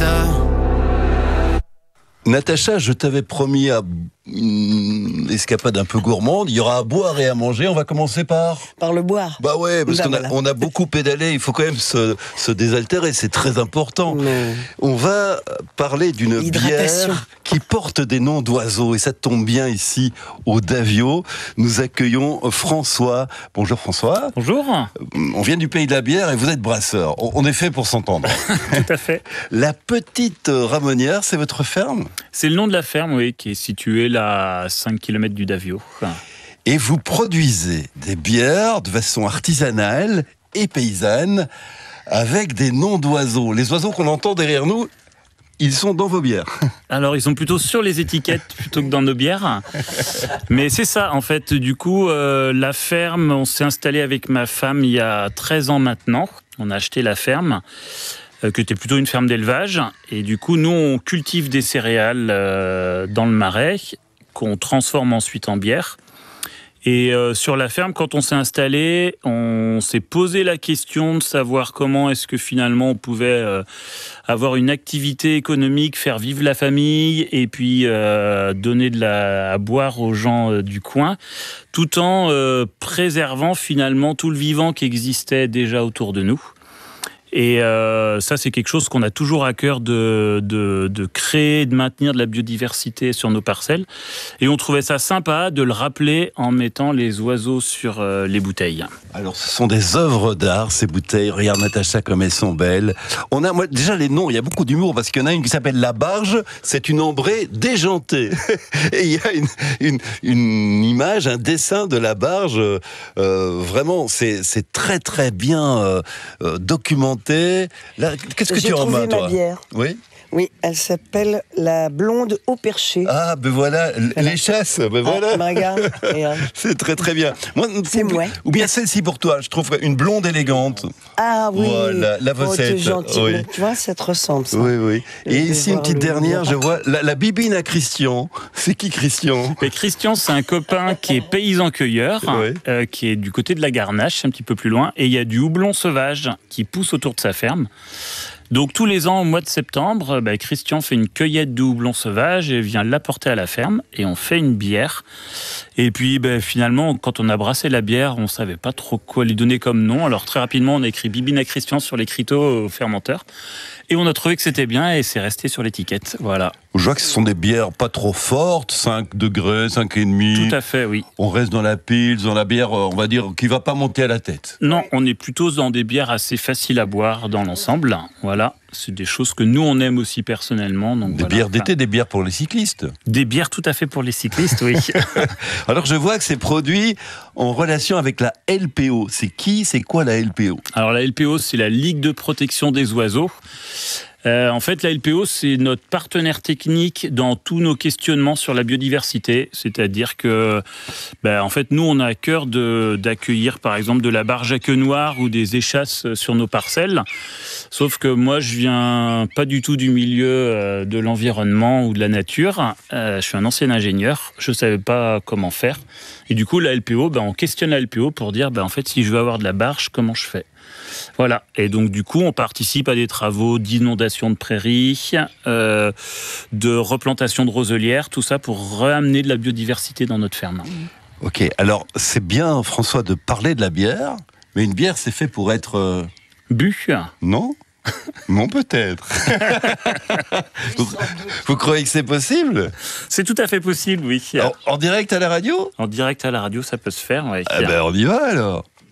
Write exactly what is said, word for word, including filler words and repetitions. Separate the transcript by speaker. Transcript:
Speaker 1: Natacha, je t'avais promis à une escapade un peu gourmande. Il y aura à boire et à manger. On va commencer par...
Speaker 2: Par le boire.
Speaker 1: Bah ouais, parce
Speaker 2: bah
Speaker 1: qu'on
Speaker 2: voilà.
Speaker 1: a, on a beaucoup pédalé. Il faut quand même se, se désaltérer. C'est très important.
Speaker 2: Mais...
Speaker 1: On va parler d'une bière qui porte des noms d'oiseaux. Et ça tombe bien ici, au Davio. Nous accueillons François. Bonjour François.
Speaker 3: Bonjour.
Speaker 1: On vient du pays de la bière et vous êtes brasseur. On est fait pour s'entendre.
Speaker 3: Tout à fait.
Speaker 1: La Petite Ramonnière, c'est votre ferme ?
Speaker 3: C'est le nom de la ferme, oui, qui est située là à cinq kilomètres du Davio.
Speaker 1: Et vous produisez des bières de façon artisanale et paysanne avec des noms d'oiseaux. Les oiseaux qu'on entend derrière nous, ils sont dans vos bières.
Speaker 3: Alors, ils sont plutôt sur les étiquettes plutôt que dans nos bières. Mais c'est ça, en fait. Du coup, euh, la ferme, on s'est installé avec ma femme il y a treize ans maintenant. On a acheté la ferme, euh, qui était plutôt une ferme d'élevage. Et du coup, nous, on cultive des céréales euh, dans le marais, qu'on transforme ensuite en bière. Et euh, sur la ferme, quand on s'est installé, on s'est posé la question de savoir comment est-ce que finalement on pouvait euh, avoir une activité économique, faire vivre la famille et puis euh, donner de la à boire aux gens euh, du coin, tout en euh, préservant finalement tout le vivant qui existait déjà autour de nous. Et euh, ça, c'est quelque chose qu'on a toujours à cœur de, de, de créer, de maintenir de la biodiversité sur nos parcelles. Et on trouvait ça sympa de le rappeler en mettant les oiseaux sur euh, les bouteilles.
Speaker 1: Alors, ce sont des œuvres d'art, ces bouteilles. Regarde, Natacha, comme elles sont belles. On a, moi, déjà, les noms, il y a beaucoup d'humour, parce qu'il y en a une qui s'appelle La Barge. C'est une ambrée déjantée. Et il y a une, une, une image, un dessin de la barge. Euh, vraiment, c'est, c'est très, très bien euh, euh, documenté. Là, qu'est-ce que
Speaker 2: J'ai
Speaker 1: tu as en main,
Speaker 2: ma
Speaker 1: toi ?
Speaker 2: bière.
Speaker 1: Oui.
Speaker 2: Oui, elle s'appelle la blonde au perché.
Speaker 1: Ah, ben voilà, voilà. Les chasses, ben voilà.
Speaker 2: Ah, regarde.
Speaker 1: C'est très très bien. Moi,
Speaker 2: c'est moi.
Speaker 1: Ou bien celle-ci pour toi, je trouve une blonde élégante.
Speaker 2: Ah oui.
Speaker 1: Voilà, la vocette.
Speaker 2: Oh, gentil.
Speaker 1: Oui.
Speaker 2: Tu vois, ça te ressemble, ça.
Speaker 1: Oui, oui. Et ici, une petite dernière, je vois la, la bibine à Christian. C'est qui Christian ?
Speaker 3: Mais Christian, c'est un copain qui est paysan-cueilleur, oui. euh, qui est du côté de la Garnache, un petit peu plus loin. Et il y a du houblon sauvage qui pousse autour de sa ferme. Donc tous les ans, au mois de septembre, bah, Christian fait une cueillette de houblon sauvage et vient l'apporter à la ferme et on fait une bière. Et puis bah, finalement, quand on a brassé la bière, on ne savait pas trop quoi lui donner comme nom. Alors très rapidement, on a écrit Bibine à Christian sur l'écriteau au fermenteur. Et on a trouvé que c'était bien et c'est resté sur l'étiquette. Voilà.
Speaker 1: Je vois que ce sont des bières pas trop fortes, cinq degrés, cinq virgule cinq.
Speaker 3: Tout à fait, oui.
Speaker 1: On reste dans la pils, dans la bière, on va dire, qui ne va pas monter à la tête.
Speaker 3: Non, on est plutôt dans des bières assez faciles à boire dans l'ensemble. Voilà. C'est des choses que nous, on aime aussi personnellement. Donc
Speaker 1: des
Speaker 3: voilà.
Speaker 1: bières d'été, des bières pour les cyclistes.
Speaker 3: Des bières tout à fait pour les cyclistes, oui.
Speaker 1: Alors, je vois que c'est produit en relation avec la L P O. C'est qui, c'est quoi la L P O ?
Speaker 3: Alors, la L P O, c'est la Ligue de protection des oiseaux. Euh, en fait, la L P O, c'est notre partenaire technique dans tous nos questionnements sur la biodiversité. C'est-à-dire que, ben, en fait, nous, on a à cœur de, d'accueillir, par exemple, de la barge à queue noire ou des échasses sur nos parcelles. Sauf que moi, je viens pas du tout du milieu de l'environnement ou de la nature. Euh, je suis un ancien ingénieur. Je savais pas comment faire. Et du coup, la L P O, ben, on questionne la L P O pour dire, ben, en fait, si je veux avoir de la barge, comment je fais ? Voilà, et donc du coup on participe à des travaux d'inondation de prairies, euh, de replantation de roselières, tout ça pour ramener de la biodiversité dans notre ferme.
Speaker 1: Ok, alors c'est bien François de parler de la bière, mais une bière c'est fait pour être... Euh...
Speaker 3: Bu ?
Speaker 1: Non ? Non, peut-être. vous, vous croyez que c'est possible ?
Speaker 3: C'est tout à fait possible, oui.
Speaker 1: En, en direct à la radio ?
Speaker 3: En direct à la radio, ça peut se faire, oui.
Speaker 1: Ah ben on y va alors.